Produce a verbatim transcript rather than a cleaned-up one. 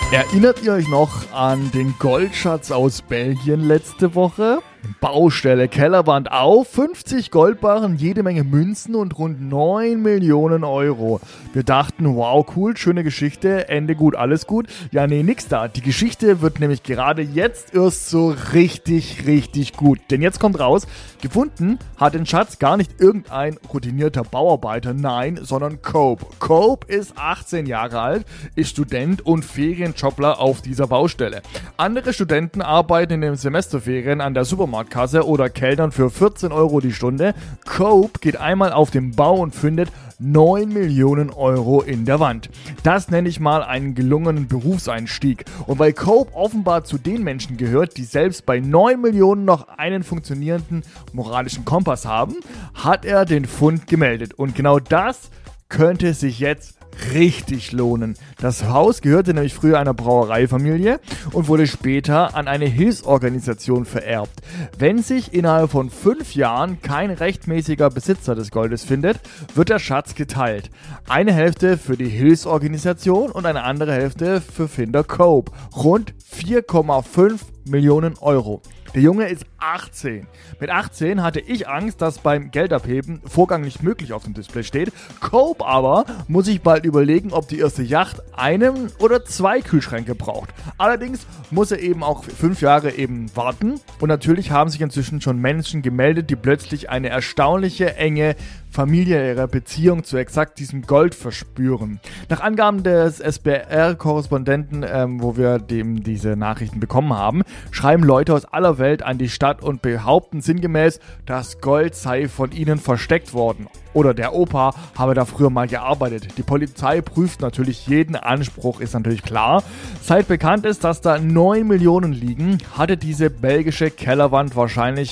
Erinnert ihr euch noch an den Goldschatz aus Belgien letzte Woche? Baustelle, Kellerwand auf, fünfzig Goldbarren, jede Menge Münzen und rund neun Millionen Euro. Wir dachten, wow, cool, schöne Geschichte, Ende gut, alles gut. Ja, nee, nix da. Die Geschichte wird nämlich gerade jetzt erst so richtig, richtig gut. Denn jetzt kommt raus, gefunden hat den Schatz gar nicht irgendein routinierter Bauarbeiter, nein, sondern Cope. Cope ist achtzehn Jahre alt, ist Student und Ferienjobler auf dieser Baustelle. Andere Studenten arbeiten in den Semesterferien an der Supermarktkasse oder Kellnern für vierzehn Euro die Stunde. Cope geht einmal auf den Bau und findet neun Millionen Euro in der Wand. Das nenne ich mal einen gelungenen Berufseinstieg. Und weil Cope offenbar zu den Menschen gehört, die selbst bei neun Millionen noch einen funktionierenden moralischen Kompass haben, hat er den Fund gemeldet. Und genau das könnte sich jetzt richtig lohnen. Das Haus gehörte nämlich früher einer Brauereifamilie und wurde später an eine Hilfsorganisation vererbt. Wenn sich innerhalb von fünf Jahren kein rechtmäßiger Besitzer des Goldes findet, wird der Schatz geteilt. Eine Hälfte für die Hilfsorganisation und eine andere Hälfte für Finder Cope. Rund vier Komma fünf Millionen Euro. Der Junge ist achtzehn. Mit achtzehn hatte ich Angst, dass beim Geldabheben Vorgang nicht möglich auf dem Display steht. Cope aber muss sich bald überlegen, ob die erste Yacht einen oder zwei Kühlschränke braucht. Allerdings muss er eben auch fünf Jahre eben warten. Und natürlich haben sich inzwischen schon Menschen gemeldet, die plötzlich eine erstaunliche enge familiäre Beziehung zu exakt diesem Gold verspüren. Nach Angaben des S B R-Korrespondenten, ähm, wo wir dem diese Nachrichten bekommen haben, schreiben Leute aus aller Welt an die Stadt und behaupten sinngemäß, das Gold sei von ihnen versteckt worden. Oder der Opa habe da früher mal gearbeitet. Die Polizei prüft natürlich jeden Anspruch, ist natürlich klar. Seit bekannt ist, dass da neun Millionen liegen, hatte diese belgische Kellerwand wahrscheinlich